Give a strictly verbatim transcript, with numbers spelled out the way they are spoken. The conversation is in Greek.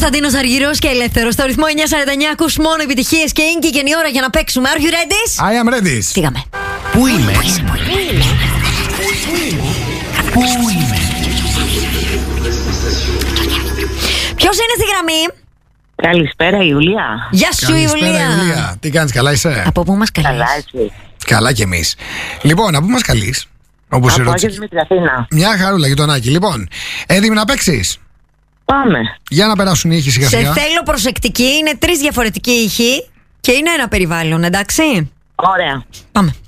Κωνσταντίνος Αργυρός και Ελεύθερος στο ρυθμό εννιά σαράντα εννιά. Ακούς μόνο επιτυχίες και είναι και η ώρα για να παίξουμε. Are you ready? I am ready. Φύγαμε. Πού είμαι? Πού είμαι? Ποιος είναι στη γραμμή? Καλησπέρα, Ιουλία. Γεια σου, Καλησπέρα, Ιουλία. Ιουλία. Τι κάνεις, καλά είσαι? Από πού μας καλείς? Καλά, έτσι. Καλά κι εμείς. Λοιπόν, από πού μας καλείς? Όπως Από ερώτηση. Άγιος Δημητραθήνα. Μια χαρούλα, γειτονάκι. Λοιπόν, έτοιμη να παίξεις? Πάμε. Για να περάσουν οι ήχοι σιγά Σε σιγά. θέλω προσεκτική. Είναι τρεις διαφορετικοί ήχοι και είναι ένα περιβάλλον, εντάξει? Ωραία. Πάμε.